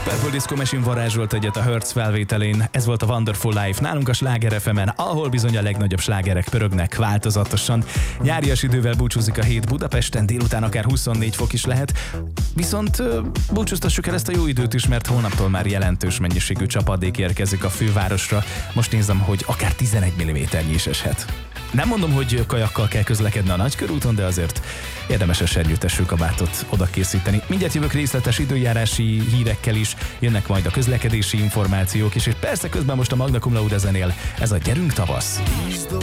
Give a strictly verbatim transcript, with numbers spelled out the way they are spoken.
Purple Disco Machine varázsolt egyet a Hertz felvételén. Ez volt a Wonderful Life nálunk a Sláger ef emen, ahol bizony a legnagyobb slágerek pörögnek változatosan. Nyárias idővel búcsúzik a hét Budapesten, délután akár huszonnégy fok is lehet. Viszont búcsúztassuk el ezt a jó időt is, mert holnaptól már jelentős mennyiségű csapadék érkezik a fővárosra. Most nézem, hogy akár tizenegy milliméternyi is eshet. Nem mondom, hogy kajakkal kell közlekedni a Nagykörúton, de azért érdemes a sernyőtesőkabátot oda készíteni. Mindjárt jövök részletes időjárási hírekkel is, jönnek majd a közlekedési információk is, és persze közben most a Magna Cum Laude zenél ez a Gyerünk tavasz.